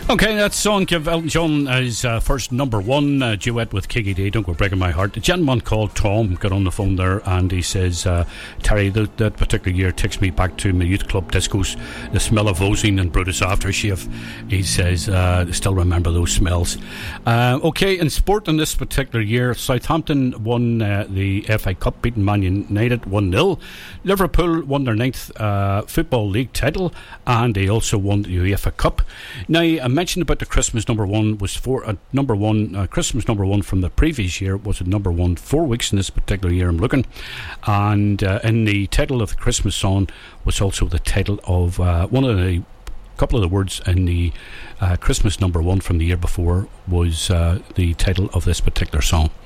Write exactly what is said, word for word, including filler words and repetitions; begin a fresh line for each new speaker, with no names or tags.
Okay, that song gave Elton John his uh, first number one uh, duet with Kiki D, Don't Go Breaking My Heart. A gentleman called Tom got on the phone there and he says, uh, Terry, that, that particular year takes me back to my youth club discos, the smell of Ozine and Brutus aftershave. He says, uh, still remember those smells. Uh, okay, in sport in this particular year, Southampton won uh, the F A Cup, beating Man United one nil. Liverpool won their ninth uh, Football League title, and they also won the UEFA Cup. Now, I mentioned about the Christmas number one was for uh, number one uh, Christmas number one from the previous year was at number one four weeks in this particular year. I'm looking, and uh, in the title of the Christmas song was also the title of uh, one of the couple of the words in the uh, Christmas number one from the year before was uh, the title of this particular song.